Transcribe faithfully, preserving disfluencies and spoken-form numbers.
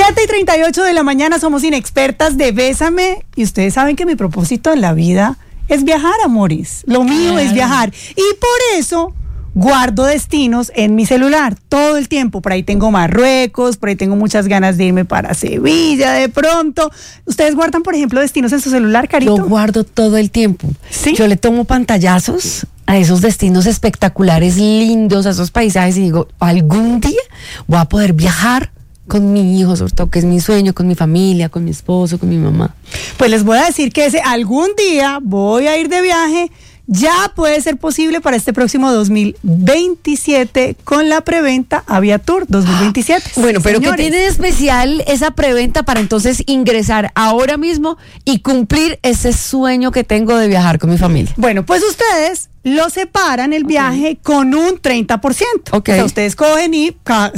siete y treinta y ocho de la mañana, somos inexpertas de Bésame. Y ustedes saben que mi propósito en la vida es viajar, amores. Lo mío claro. es viajar. Y por eso guardo destinos en mi celular todo el tiempo. Por ahí tengo Marruecos, por ahí tengo muchas ganas de irme para Sevilla de pronto. ¿Ustedes guardan, por ejemplo, destinos en su celular, Carito? Yo guardo todo el tiempo. ¿Sí? Yo le tomo pantallazos a esos destinos espectaculares, lindos, a esos paisajes y digo, algún día voy a poder viajar con mi hijo, sobre todo que es mi sueño, con mi familia, con mi esposo, con mi mamá. Pues les voy a decir que ese algún día voy a ir de viaje. Ya puede ser posible para este próximo dos mil veintisiete con la preventa Aviatur dos mil veintisiete. Bueno, pero señores, ¿qué tiene de especial esa preventa para entonces ingresar ahora mismo y cumplir ese sueño que tengo de viajar con mi familia? Bueno, pues ustedes lo separan el viaje okay. con un treinta por ciento. Okay. O sea, ustedes cogen y